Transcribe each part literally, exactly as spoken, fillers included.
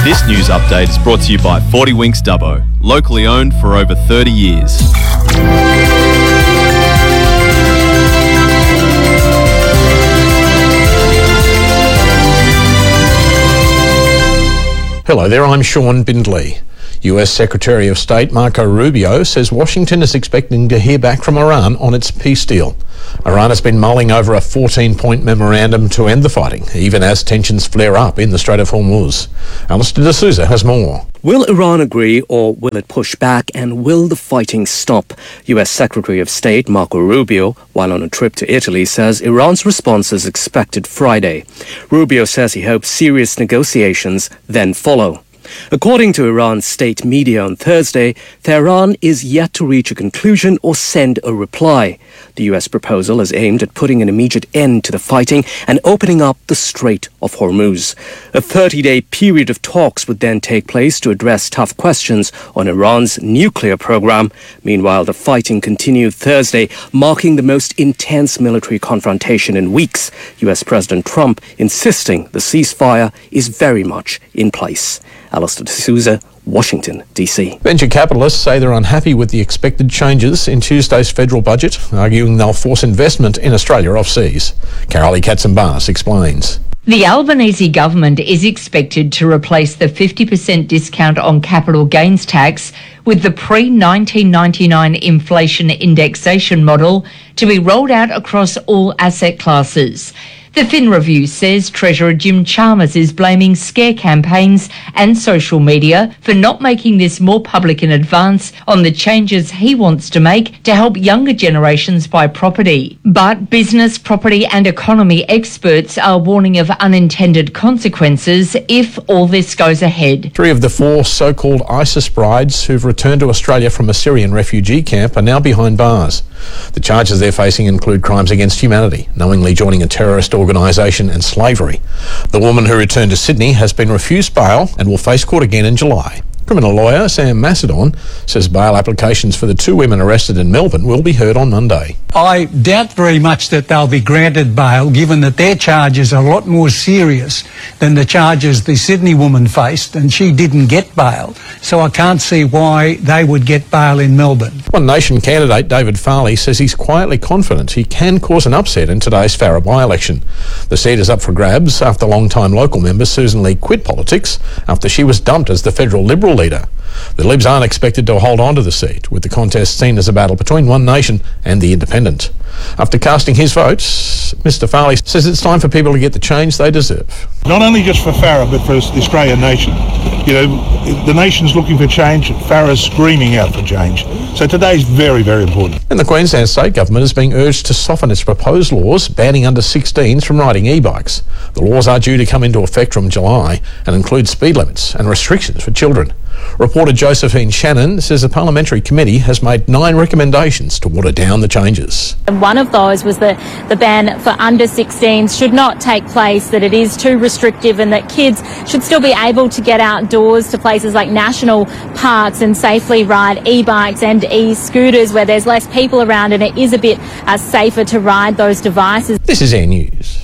This news update is brought to you by forty Winks Dubbo, locally owned for over thirty years. Hello there, I'm Sean Bindley. U S Secretary of State Marco Rubio says Washington is expecting to hear back from Iran on its peace deal. Iran has been mulling over a fourteen-point memorandum to end the fighting, even as tensions flare up in the Strait of Hormuz. Alistair De Souza has more. Will Iran agree or will it push back, and will the fighting stop? U S Secretary of State Marco Rubio, while on a trip to Italy, says Iran's response is expected Friday. Rubio says he hopes serious negotiations then follow. According to Iran's state media on Thursday, Tehran is yet to reach a conclusion or send a reply. The U S proposal is aimed at putting an immediate end to the fighting and opening up the Strait of Hormuz. A thirty-day period of talks would then take place to address tough questions on Iran's nuclear program. Meanwhile, the fighting continued Thursday, marking the most intense military confrontation in weeks. U S President Trump insisting the ceasefire is very much in place. Alistair De Souza, Washington, D C. Venture capitalists say they're unhappy with the expected changes in Tuesday's federal budget, arguing they'll force investment in Australia off-seas. Carolee Katzenbars explains. The Albanese government is expected to replace the fifty percent discount on capital gains tax with the pre nineteen ninety-nine inflation indexation model to be rolled out across all asset classes. The Fin Review says Treasurer Jim Chalmers is blaming scare campaigns and social media for not making this more public in advance on the changes he wants to make to help younger generations buy property. But business, property and economy experts are warning of unintended consequences if all this goes ahead. Three of the four so-called ISIS brides who've returned to Australia from a Syrian refugee camp are now behind bars. The charges they're facing include crimes against humanity, knowingly joining a terrorist organisation, and slavery. The woman who returned to Sydney has been refused bail and will face court again in July. Criminal lawyer Sam Macedon says bail applications for the two women arrested in Melbourne will be heard on Monday. I doubt very much that they'll be granted bail, given that their charges are a lot more serious than the charges the Sydney woman faced, and she didn't get bail. So I can't see why they would get bail in Melbourne. One Nation candidate David Farley says he's quietly confident he can cause an upset in today's Farrer by-election. The seat is up for grabs after long-time local member Susan Lee quit politics after she was dumped as the federal Liberal leader. The Libs aren't expected to hold on to the seat, with the contest seen as a battle between One Nation and the Independent. After casting his votes, Mr Farley says it's time for people to get the change they deserve. Not only just for Farrer, but for the Australian nation. You know, the nation's looking for change, Farrer's screaming out for change. So today's very, very important. And the Queensland State Government is being urged to soften its proposed laws banning under sixteens from riding e-bikes. The laws are due to come into effect from July and include speed limits and restrictions for children. Reporter Josephine Shannon says the parliamentary committee has made nine recommendations to water down the changes. And one of those was that the ban for under sixteens should not take place, that it is too restrictive, and that kids should still be able to get outdoors to places like national parks and safely ride e-bikes and e-scooters where there's less people around and it is a bit uh, safer to ride those devices. This is Air News.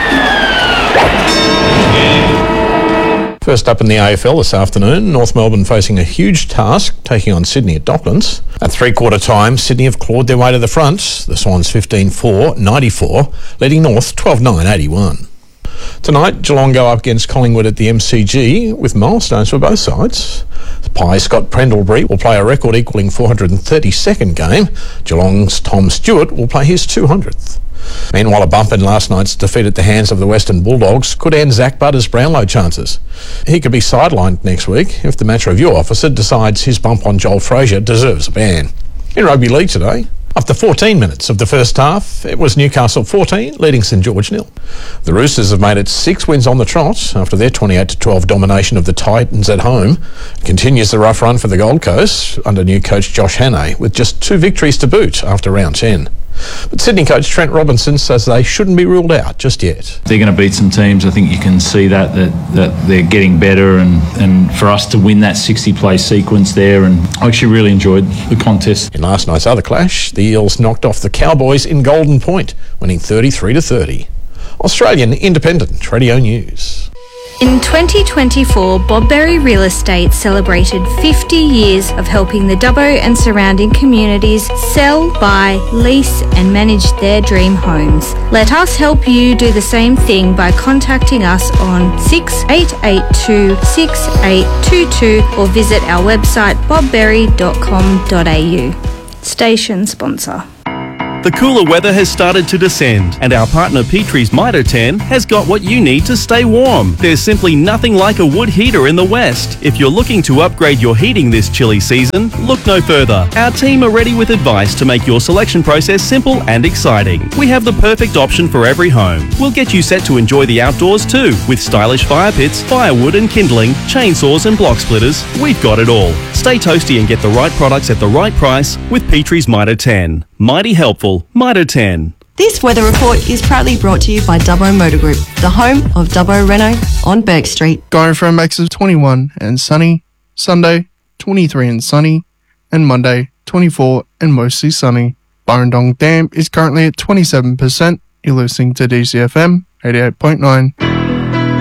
First up in the A F L this afternoon, North Melbourne facing a huge task, taking on Sydney at Docklands. At three-quarter time, Sydney have clawed their way to the front. The Swans fifteen four ninety-four, leading North twelve nine eighty-one. Tonight, Geelong go up against Collingwood at the M C G with milestones for both sides. The Pie Scott Pendlebury will play a record-equalling four hundred thirty-second game. Geelong's Tom Stewart will play his two hundredth. Meanwhile, a bump in last night's defeat at the hands of the Western Bulldogs could end Zach Butters' Brownlow chances. He could be sidelined next week if the match review officer decides his bump on Joel Frazier deserves a ban. In rugby league today, after fourteen minutes of the first half, it was Newcastle fourteen, leading St George nil. The Roosters have made it six wins on the trot after their twenty-eight to twelve domination of the Titans at home. It continues the rough run for the Gold Coast under new coach Josh Hannay, with just two victories to boot after round ten. But Sydney coach Trent Robinson says they shouldn't be ruled out just yet. They're going to beat some teams. I think you can see that that, that they're getting better, and, and for us to win that sixty-play sequence there, and I actually really enjoyed the contest. In last night's other clash, the Eels knocked off the Cowboys in Golden Point, winning thirty-three to thirty. Australian Independent Radio News. In twenty twenty-four, Bobberry Real Estate celebrated fifty years of helping the Dubbo and surrounding communities sell, buy, lease and manage their dream homes. Let us help you do the same thing by contacting us on six eight eight two, six eight two two or visit our website bob berry dot com dot a u. Station sponsor. The cooler weather has started to descend, and our partner Petrie's Mitre ten has got what you need to stay warm. There's simply nothing like a wood heater in the West. If you're looking to upgrade your heating this chilly season, look no further. Our team are ready with advice to make your selection process simple and exciting. We have the perfect option for every home. We'll get you set to enjoy the outdoors too, with stylish fire pits, firewood and kindling, chainsaws and block splitters. We've got it all. Stay toasty and get the right products at the right price with Petrie's Mitre ten. Mighty helpful. Mitre ten. This weather report is proudly brought to you by Dubbo Motor Group, the home of Dubbo Renault on Burke Street. Going for a max of twenty-one and sunny, Sunday twenty-three and sunny, and Monday twenty-four and mostly sunny. Burrendong Dam is currently at twenty-seven percent. You're listening to D C F M eighty-eight point nine.